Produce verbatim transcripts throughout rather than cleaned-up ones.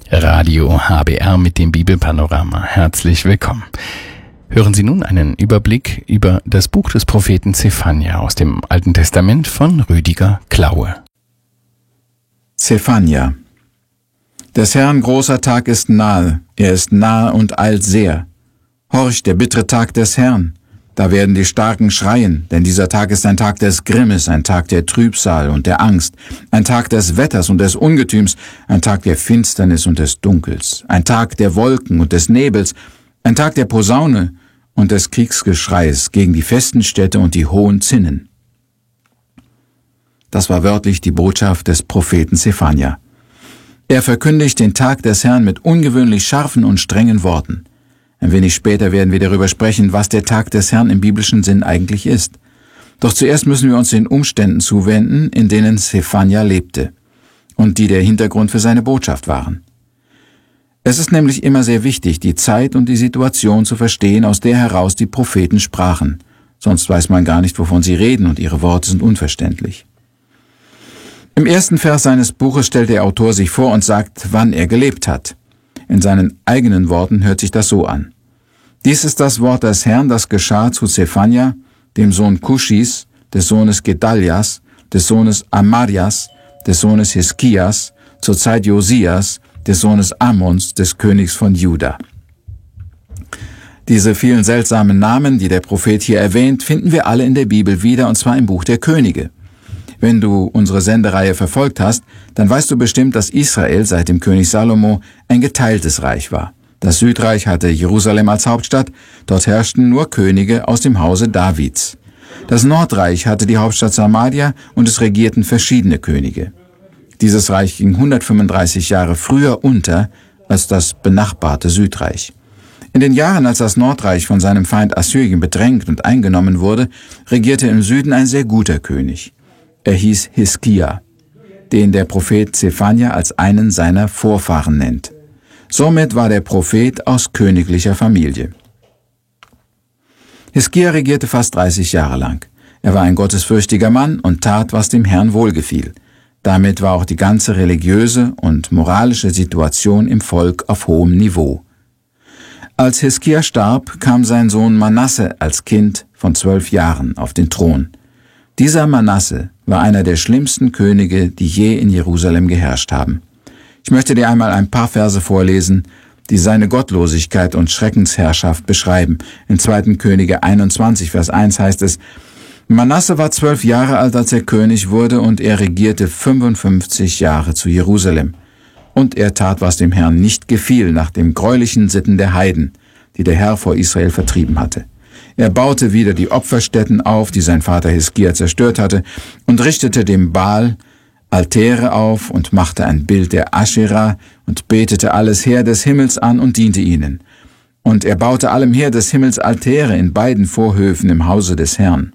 Radio H B R mit dem Bibelpanorama. Herzlich willkommen. Hören Sie nun einen Überblick über das Buch des Propheten Zephania aus dem Alten Testament von Rüdiger Klaue. Zephania. Des Herrn großer Tag ist nahe, er ist nahe und eilt sehr. Horch, der bittere Tag des Herrn. Da werden die Starken schreien, denn dieser Tag ist ein Tag des Grimmes, ein Tag der Trübsal und der Angst, ein Tag des Wetters und des Ungetüms, ein Tag der Finsternis und des Dunkels, ein Tag der Wolken und des Nebels, ein Tag der Posaune und des Kriegsgeschreis gegen die festen Städte und die hohen Zinnen. Das war wörtlich die Botschaft des Propheten Zephania. Er verkündigt den Tag des Herrn mit ungewöhnlich scharfen und strengen Worten. Ein wenig später werden wir darüber sprechen, was der Tag des Herrn im biblischen Sinn eigentlich ist. Doch zuerst müssen wir uns den Umständen zuwenden, in denen Zephania lebte und die der Hintergrund für seine Botschaft waren. Es ist nämlich immer sehr wichtig, die Zeit und die Situation zu verstehen, aus der heraus die Propheten sprachen. Sonst weiß man gar nicht, wovon sie reden, und ihre Worte sind unverständlich. Im ersten Vers seines Buches stellt der Autor sich vor und sagt, wann er gelebt hat. In seinen eigenen Worten hört sich das so an. Dies ist das Wort des Herrn, das geschah zu Zephania, dem Sohn Kuschis, des Sohnes Gedaljas, des Sohnes Amarias, des Sohnes Hiskias, zur Zeit Josias, des Sohnes Amons, des Königs von Juda. Diese vielen seltsamen Namen, die der Prophet hier erwähnt, finden wir alle in der Bibel wieder, und zwar im Buch der Könige. Wenn du unsere Sendereihe verfolgt hast, dann weißt du bestimmt, dass Israel seit dem König Salomo ein geteiltes Reich war. Das Südreich hatte Jerusalem als Hauptstadt, dort herrschten nur Könige aus dem Hause Davids. Das Nordreich hatte die Hauptstadt Samaria und es regierten verschiedene Könige. Dieses Reich ging hundertfünfunddreißig Jahre früher unter als das benachbarte Südreich. In den Jahren, als das Nordreich von seinem Feind Assyrien bedrängt und eingenommen wurde, regierte im Süden ein sehr guter König. Er hieß Hiskia, den der Prophet Zephania als einen seiner Vorfahren nennt. Somit war der Prophet aus königlicher Familie. Hiskia regierte fast dreißig Jahre lang. Er war ein gottesfürchtiger Mann und tat, was dem Herrn wohlgefiel. Damit war auch die ganze religiöse und moralische Situation im Volk auf hohem Niveau. Als Hiskia starb, kam sein Sohn Manasse als Kind von zwölf Jahren auf den Thron. Dieser Manasse war einer der schlimmsten Könige, die je in Jerusalem geherrscht haben. Ich möchte dir einmal ein paar Verse vorlesen, die seine Gottlosigkeit und Schreckensherrschaft beschreiben. In zweiten Könige einundzwanzig, Vers eins heißt es, Manasse war zwölf Jahre alt, als er König wurde, und er regierte fünfundfünfzig Jahre zu Jerusalem. Und er tat, was dem Herrn nicht gefiel, nach den greulichen Sitten der Heiden, die der Herr vor Israel vertrieben hatte. Er baute wieder die Opferstätten auf, die sein Vater Hiskia zerstört hatte, und richtete dem Baal Altäre auf und machte ein Bild der Aschera und betete alles Heer des Himmels an und diente ihnen. Und er baute allem Heer des Himmels Altäre in beiden Vorhöfen im Hause des Herrn.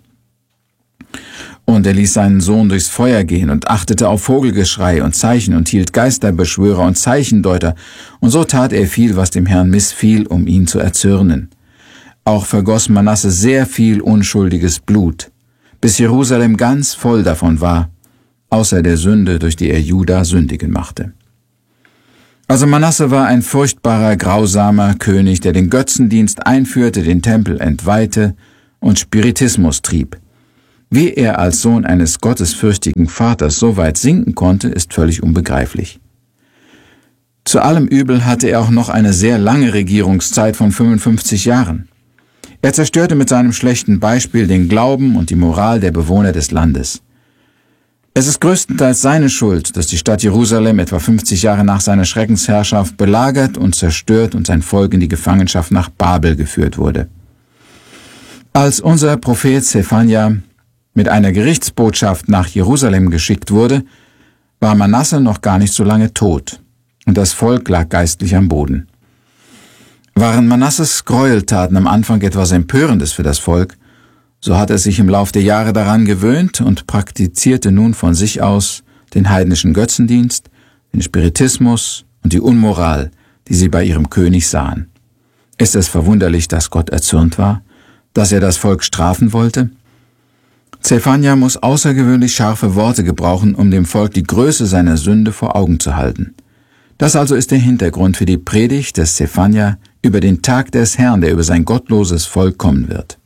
Und er ließ seinen Sohn durchs Feuer gehen und achtete auf Vogelgeschrei und Zeichen und hielt Geisterbeschwörer und Zeichendeuter, und so tat er viel, was dem Herrn missfiel, um ihn zu erzürnen. Auch vergoss Manasse sehr viel unschuldiges Blut, bis Jerusalem ganz voll davon war, außer der Sünde, durch die er Juda sündigen machte. Also Manasse war ein furchtbarer, grausamer König, der den Götzendienst einführte, den Tempel entweihte und Spiritismus trieb. Wie er als Sohn eines gottesfürchtigen Vaters so weit sinken konnte, ist völlig unbegreiflich. Zu allem Übel hatte er auch noch eine sehr lange Regierungszeit von fünfundfünfzig Jahren. Er zerstörte mit seinem schlechten Beispiel den Glauben und die Moral der Bewohner des Landes. Es ist größtenteils seine Schuld, dass die Stadt Jerusalem etwa fünfzig Jahre nach seiner Schreckensherrschaft belagert und zerstört und sein Volk in die Gefangenschaft nach Babel geführt wurde. Als unser Prophet Zephania mit einer Gerichtsbotschaft nach Jerusalem geschickt wurde, war Manasse noch gar nicht so lange tot, und das Volk lag geistlich am Boden. Waren Manasses Gräueltaten am Anfang etwas Empörendes für das Volk, so hat er sich im Lauf der Jahre daran gewöhnt und praktizierte nun von sich aus den heidnischen Götzendienst, den Spiritismus und die Unmoral, die sie bei ihrem König sahen. Ist es verwunderlich, dass Gott erzürnt war, dass er das Volk strafen wollte? Zephania muss außergewöhnlich scharfe Worte gebrauchen, um dem Volk die Größe seiner Sünde vor Augen zu halten. Das also ist der Hintergrund für die Predigt des Sephania über den Tag des Herrn, der über sein gottloses Volk kommen wird.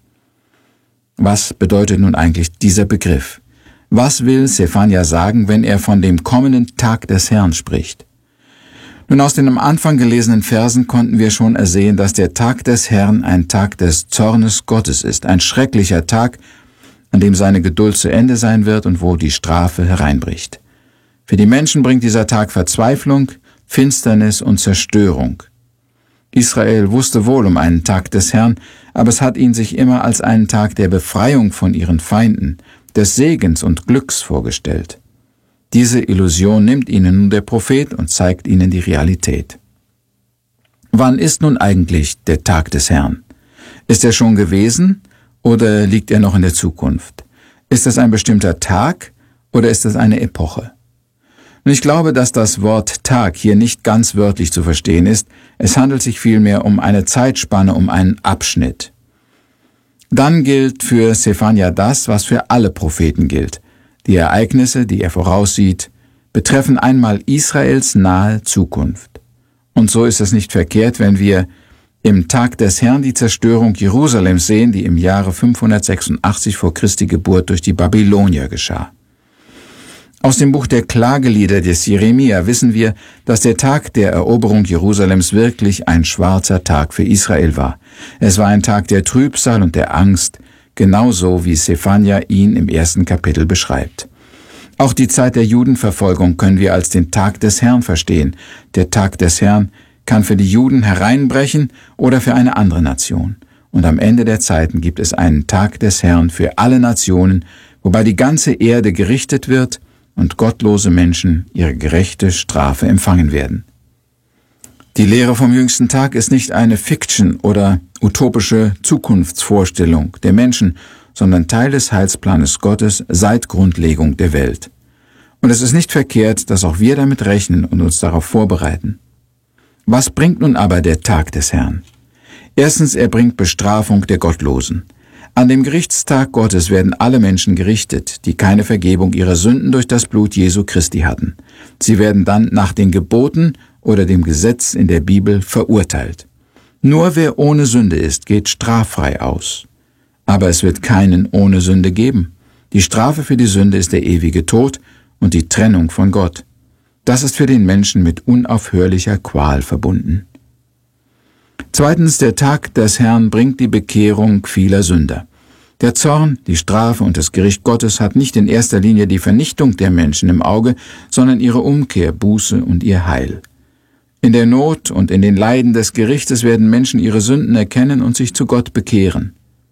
Was bedeutet nun eigentlich dieser Begriff? Was will Sephania sagen, wenn er von dem kommenden Tag des Herrn spricht? Nun, aus den am Anfang gelesenen Versen konnten wir schon ersehen, dass der Tag des Herrn ein Tag des Zornes Gottes ist, ein schrecklicher Tag, an dem seine Geduld zu Ende sein wird und wo die Strafe hereinbricht. Für die Menschen bringt dieser Tag Verzweiflung, Finsternis und Zerstörung. Israel wusste wohl um einen Tag des Herrn, aber es hat ihn sich immer als einen Tag der Befreiung von ihren Feinden, des Segens und Glücks vorgestellt. Diese Illusion nimmt ihnen nun der Prophet und zeigt ihnen die Realität. Wann ist nun eigentlich der Tag des Herrn? Ist er schon gewesen oder liegt er noch in der Zukunft? Ist es ein bestimmter Tag oder ist es eine Epoche? Und ich glaube, dass das Wort Tag hier nicht ganz wörtlich zu verstehen ist. Es handelt sich vielmehr um eine Zeitspanne, um einen Abschnitt. Dann gilt für Sephania das, was für alle Propheten gilt. Die Ereignisse, die er voraussieht, betreffen einmal Israels nahe Zukunft. Und so ist es nicht verkehrt, wenn wir im Tag des Herrn die Zerstörung Jerusalems sehen, die im Jahre fünfhundertsechsundachtzig vor Christi Geburt durch die Babylonier geschah. Aus dem Buch der Klagelieder des Jeremia wissen wir, dass der Tag der Eroberung Jerusalems wirklich ein schwarzer Tag für Israel war. Es war ein Tag der Trübsal und der Angst, genauso wie Sephania ihn im ersten Kapitel beschreibt. Auch die Zeit der Judenverfolgung können wir als den Tag des Herrn verstehen. Der Tag des Herrn kann für die Juden hereinbrechen oder für eine andere Nation. Und am Ende der Zeiten gibt es einen Tag des Herrn für alle Nationen, wobei die ganze Erde gerichtet wird und gottlose Menschen ihre gerechte Strafe empfangen werden. Die Lehre vom jüngsten Tag ist nicht eine Fiction oder utopische Zukunftsvorstellung der Menschen, sondern Teil des Heilsplanes Gottes seit Grundlegung der Welt. Und es ist nicht verkehrt, dass auch wir damit rechnen und uns darauf vorbereiten. Was bringt nun aber der Tag des Herrn? Erstens, er bringt Bestrafung der Gottlosen. An dem Gerichtstag Gottes werden alle Menschen gerichtet, die keine Vergebung ihrer Sünden durch das Blut Jesu Christi hatten. Sie werden dann nach den Geboten oder dem Gesetz in der Bibel verurteilt. Nur wer ohne Sünde ist, geht straffrei aus. Aber es wird keinen ohne Sünde geben. Die Strafe für die Sünde ist der ewige Tod und die Trennung von Gott. Das ist für den Menschen mit unaufhörlicher Qual verbunden. Zweitens, der Tag des Herrn bringt die Bekehrung vieler Sünder. Der Zorn, die Strafe und das Gericht Gottes hat nicht in erster Linie die Vernichtung der Menschen im Auge, sondern ihre Umkehr, Buße und ihr Heil. In der Not und in den Leiden des Gerichtes werden Menschen ihre Sünden erkennen und sich zu Gott bekehren.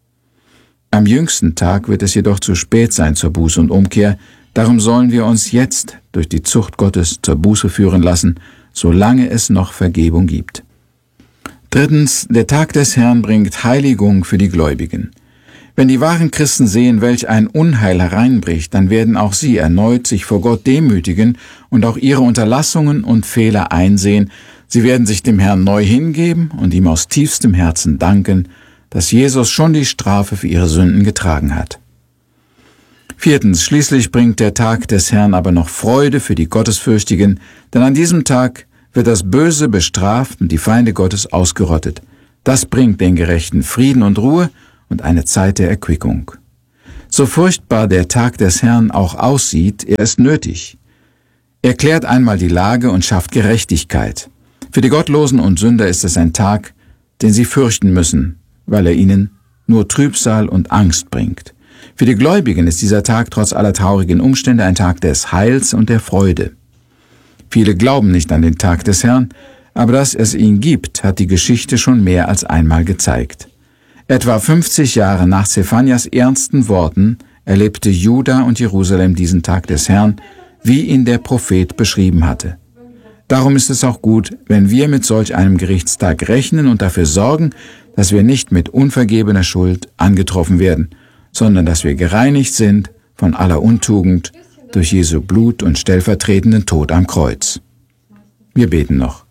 Am jüngsten Tag wird es jedoch zu spät sein zur Buße und Umkehr, darum sollen wir uns jetzt durch die Zucht Gottes zur Buße führen lassen, solange es noch Vergebung gibt. Drittens, der Tag des Herrn bringt Heiligung für die Gläubigen. Wenn die wahren Christen sehen, welch ein Unheil hereinbricht, dann werden auch sie erneut sich vor Gott demütigen und auch ihre Unterlassungen und Fehler einsehen. Sie werden sich dem Herrn neu hingeben und ihm aus tiefstem Herzen danken, dass Jesus schon die Strafe für ihre Sünden getragen hat. Viertens, schließlich bringt der Tag des Herrn aber noch Freude für die Gottesfürchtigen, denn an diesem Tag wird das Böse bestraft und die Feinde Gottes ausgerottet. Das bringt den Gerechten Frieden und Ruhe und eine Zeit der Erquickung. So furchtbar der Tag des Herrn auch aussieht, er ist nötig. Er klärt einmal die Lage und schafft Gerechtigkeit. Für die Gottlosen und Sünder ist es ein Tag, den sie fürchten müssen, weil er ihnen nur Trübsal und Angst bringt. Für die Gläubigen ist dieser Tag trotz aller traurigen Umstände ein Tag des Heils und der Freude. Viele glauben nicht an den Tag des Herrn, aber dass es ihn gibt, hat die Geschichte schon mehr als einmal gezeigt. Etwa fünfzig Jahre nach Sephanias ernsten Worten erlebte Juda und Jerusalem diesen Tag des Herrn, wie ihn der Prophet beschrieben hatte. Darum ist es auch gut, wenn wir mit solch einem Gerichtstag rechnen und dafür sorgen, dass wir nicht mit unvergebener Schuld angetroffen werden, sondern dass wir gereinigt sind von aller Untugend durch Jesu Blut und stellvertretenden Tod am Kreuz. Wir beten noch.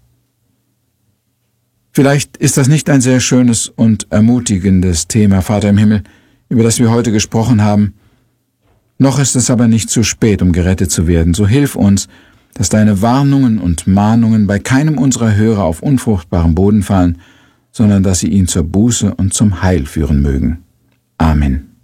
Vielleicht ist das nicht ein sehr schönes und ermutigendes Thema, Vater im Himmel, über das wir heute gesprochen haben. Noch ist es aber nicht zu spät, um gerettet zu werden. So hilf uns, dass deine Warnungen und Mahnungen bei keinem unserer Hörer auf unfruchtbaren Boden fallen, sondern dass sie ihn zur Buße und zum Heil führen mögen. Amen.